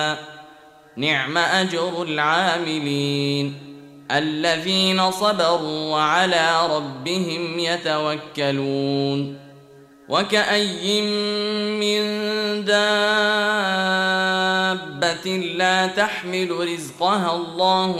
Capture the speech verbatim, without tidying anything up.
نعم أجر العاملين الذين صبروا وعلى ربهم يتوكلون وكأي من دابة لا تحمل رزقها الله